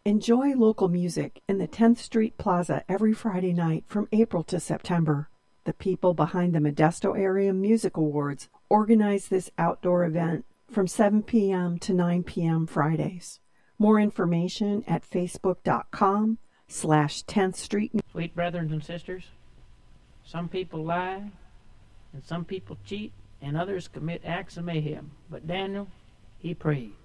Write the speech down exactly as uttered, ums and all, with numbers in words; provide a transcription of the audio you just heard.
Enjoy local music in the tenth Street Plaza every Friday night from April to September. The people behind the Modesto Area Music Awards organize this outdoor event from seven p.m. to nine p.m. Fridays. More information at facebook.com slash 10th Street. Sweet brethren and sisters, some people lie, and some people cheat, and others commit acts of mayhem. But Daniel, he prayed.